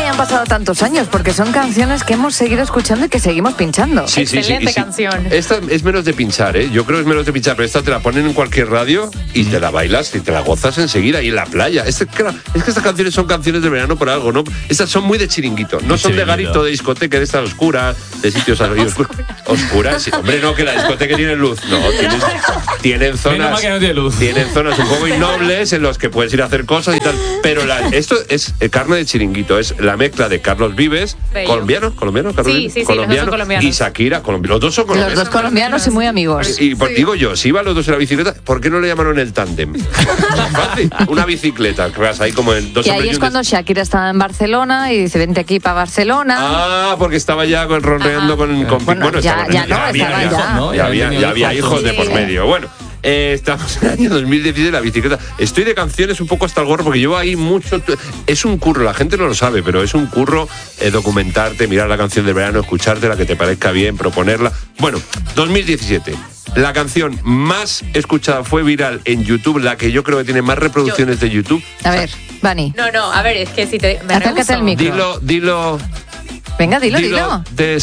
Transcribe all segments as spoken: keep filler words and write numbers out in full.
hayan pasado tantos años, porque son canciones que hemos seguido escuchando y que seguimos pinchando. Sí, sí, Excelente sí, sí. canción. Esta es menos de pinchar, ¿eh? Yo creo que es menos de pinchar, pero esta te la ponen en cualquier radio y te la bailas y te la gozas enseguida y en la playa. Este, claro, es que estas canciones son canciones de verano por algo, ¿no? Estas son muy de chiringuito, no son de garito, de discoteca, de estas oscuras, de sitios oscuros. Oscuras, sí. Hombre, no, que la discoteca tiene luz. No, tienen, tienen zonas. Que no tiene luz. Tienen zonas un poco innobles en los que puedes ir a hacer cosas y tal. Pero la, esto es eh, carne de chiringuito, es la mezcla de Carlos Vives, Bello. colombiano, colombiano, Carlos Sí, Vives, sí, sí, colombiano, los dos son colombianos. y Shakira, colombiano. Los dos son Los colombianos. dos colombianos y muy amigos. Y, y por- digo yo, si iban los dos en la bicicleta, ¿por qué no le llamaron el tándem? Fácil, una bicicleta, que vas ahí como en dos Y ahí hombres y es un cuando Shakira estaba en Barcelona y dice, vente aquí para Barcelona. Ah, porque estaba ya con, ronreando con, con Bueno, ya- estaba- ya no, había estaba hijos, ya. ¿no? Ya había, tenido ya había hijos de Sí. por medio. Bueno, eh, estamos en el año dos mil dieciséis, la bicicleta. Estoy de canciones un poco hasta el gorro porque llevo ahí mucho. Es un curro, la gente no lo sabe, pero es un curro eh, documentarte, mirar la canción del verano, escuchártela, que te parezca bien, proponerla. Bueno, dos mil diecisiete. La canción más escuchada fue viral en YouTube, la que yo creo que tiene más reproducciones de YouTube. A ver, Vani, No, no, a ver, es que si te... Me acércate rehuso. al micro. Dilo, dilo, Venga, dilo, dilo.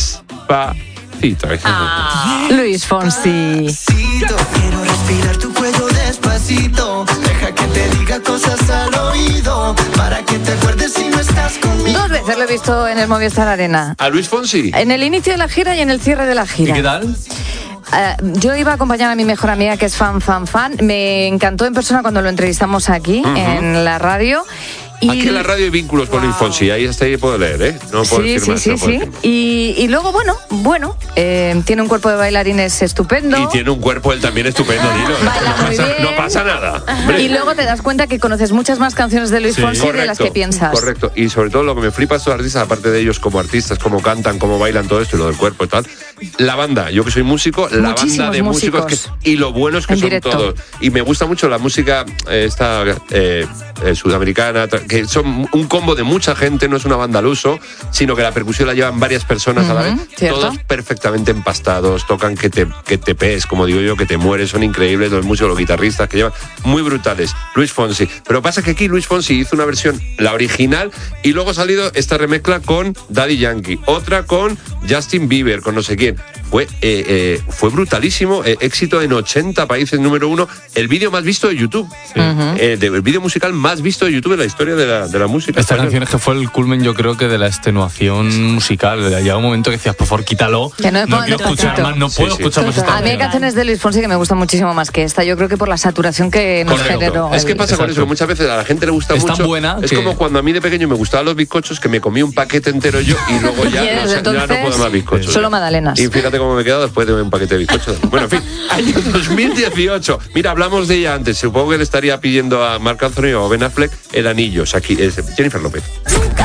despacito. Ah. Luis Fonsi. Quiero respirar tu cuello despacito. Deja que te diga cosas al oído. Para que te acuerdes si no estás conmigo. Dos veces lo he visto en el Movistar Arena. ¿A Luis Fonsi? En el inicio de la gira y en el cierre de la ¿Y gira. qué tal? Eh, yo iba a acompañar a mi mejor amiga que es fan, fan, fan. Me encantó en persona cuando lo entrevistamos aquí en la radio. Y Aquí en la radio hay vínculos con Luis Fonsi, ahí hasta ahí puedo leer, ¿eh? No puedo sí, decir sí, más, sí, no puedo sí. decir más. Y, y luego, bueno, bueno, eh, tiene un cuerpo de bailarines estupendo. Y tiene un cuerpo él también estupendo, dilo. Baila No muy pasa, bien. no pasa nada. hombre. Y luego te das cuenta que conoces muchas más canciones de Luis Sí. Fonsi de las que piensas. Correcto. Y sobre todo lo que me flipa a estos artistas, aparte de ellos como artistas, cómo cantan, cómo bailan, todo esto y lo del cuerpo y tal, la banda, yo que soy músico, la Muchísimos banda de músicos, músicos. que, y lo buenos que En son directo. todos. Y me gusta mucho la música eh, esta eh, eh, sudamericana, tra- que son un combo de mucha gente, no es una banda al uso, sino que la percusión la llevan varias personas a la Ujú, vez, cierto. todos perfectamente empastados, tocan que te, que te pees, como digo yo, que te mueres, son increíbles los músicos, los guitarristas que llevan, muy brutales. Luis Fonsi. Pero pasa que aquí Luis Fonsi hizo una versión, la original, y luego ha salido esta remezcla con Daddy Yankee, otra con Justin Bieber, con no sé quién. Fue, eh, eh, fue brutalísimo, eh, éxito en ochenta países, número uno, el vídeo más visto de YouTube, eh, de- el vídeo musical más visto de YouTube en la historia de la, de la música. Esta española. canción es que fue el culmen, yo creo que de la extenuación musical. Llega un momento que decías, por favor, quítalo. Que no me no pongan quiero escuchar despacito. más, no Sí, puedo sí. escuchar más esta A mí hay canción. canciones de Luis Fonsi que me gustan muchísimo más que esta. Yo creo que por la saturación que nos Correcto. generó. Es que el- pasa con Exacto. eso, que muchas veces a la gente le gusta Es tan mucho. buena es que- como cuando a mí de pequeño me gustaban los bizcochos, que me comí un paquete entero yo y luego ya, Y no, desde sé, ya entonces, no puedo más bizcochos. solo magdalenas. Y fíjate cómo me he quedado después de un paquete de bizcochos. Bueno, en fin, año dos mil dieciocho. Mira, hablamos de ella antes. Supongo que le estaría pidiendo a Marc Anthony o a Ben Affleck el anillo. O sea, aquí es Jennifer López. Nunca